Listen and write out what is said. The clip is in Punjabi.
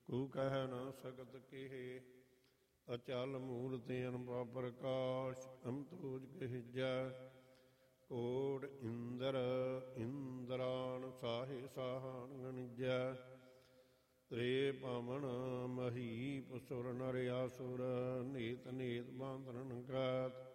ਕੂ ਕਹਿ ਨ ਸਕਤ ਕੇਹੇ, ਅਚਲ ਮੂਰਤਿ ਅਨੁਭਵ ਪ੍ਰਕਾਸ਼, ਅੰਤੋਜ ਕਹਿਜੈ। ਕੋਟ ਇੰਦਰ ਇੰਦਰਾਨ, ਸਾਹੇ ਸਾਹਾਨ ਗਣਿਜੈ। ਤ੍ਰੇ ਪਵਨ ਮਹੀਪ ਸੁਰ ਨਰ ਆਸੁਰ, ਨੀਤ ਨੀਤ ਬਾਂਧਨ ਗਾਤ।